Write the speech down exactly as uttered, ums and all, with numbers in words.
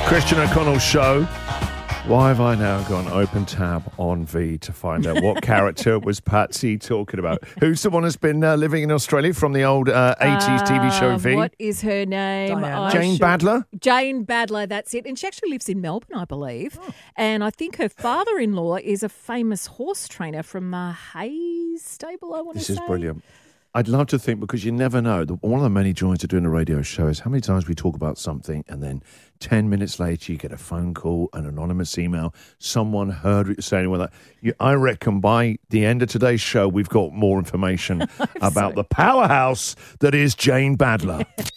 Christian O'Connell Show. Why have I now gone open tab on V to find out what character was Patsy talking about? Who's the one that's been uh, living in Australia from the old uh, eighties T V show V? Uh, what is her name? I Jane should- Badler? Jane Badler, that's it. And she actually lives in Melbourne, I believe. Oh. And I think her father-in-law is a famous horse trainer from the Hayes stable, I want to This say. is brilliant. I'd love to think, because you never know, the, one of the many joys of doing a radio show is how many times we talk about something and then ten minutes later you get a phone call, an anonymous email, someone heard what you're saying. Well, that, you, I reckon by the end of today's show we've got more information about so. the powerhouse that is Jane Badler.